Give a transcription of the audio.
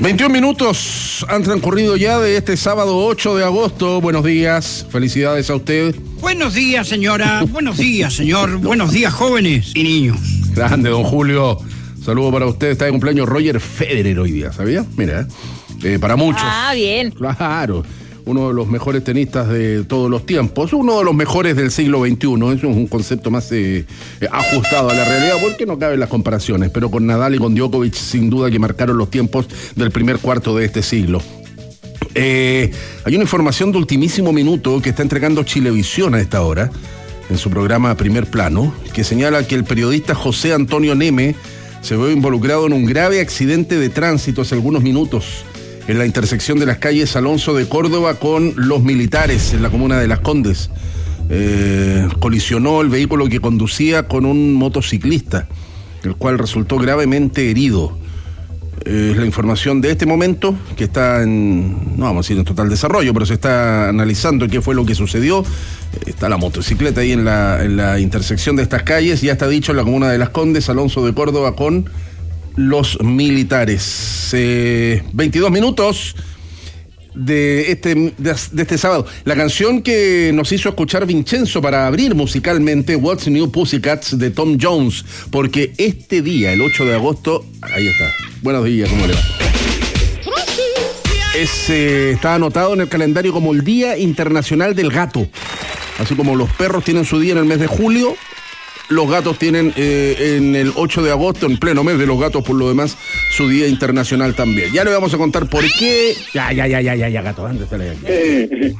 21 minutos han transcurrido ya de este sábado 8 de agosto. Buenos días, felicidades a usted. Buenos días, señora. Buenos días, señor. Buenos días, jóvenes y niños. Grande, don Julio. Saludo para usted. Está de cumpleaños Roger Federer hoy día, ¿sabía? Mira, para muchos. Ah, bien. Claro. Uno de los mejores tenistas de todos los tiempos, uno de los mejores del siglo XXI. Eso es un concepto más ajustado a la realidad, porque no caben las comparaciones, pero con Nadal y con Djokovic sin duda que marcaron los tiempos del primer cuarto de este siglo. Hay una información de ultimísimo minuto que está entregando Chilevisión a esta hora, en su programa Primer Plano, que señala que el periodista José Antonio Neme se ve involucrado en un grave accidente de tránsito hace algunos minutos en la intersección de las calles Alonso de Córdoba con Los Militares, en la comuna de Las Condes. Colisionó el vehículo que conducía con un motociclista, el cual resultó gravemente herido. Es la información de este momento, que está no vamos a decir en total desarrollo, pero se está analizando qué fue lo que sucedió. Está la motocicleta ahí en la intersección de estas calles, ya está dicho, en la comuna de Las Condes, Alonso de Córdoba con Los Militares. 22 minutos de este sábado. La canción que nos hizo escuchar Vincenzo para abrir musicalmente, What's New Pussycats, de Tom Jones, porque este día, el 8 de agosto, ahí está. Buenos días, ¿cómo le va? Está anotado en el calendario como el Día Internacional del Gato. Así como los perros tienen su día en el mes de julio, los gatos tienen en el 8 de agosto, en pleno mes de los gatos, por lo demás, su día internacional también. Ya le vamos a contar por qué. Ya, gato, ándale.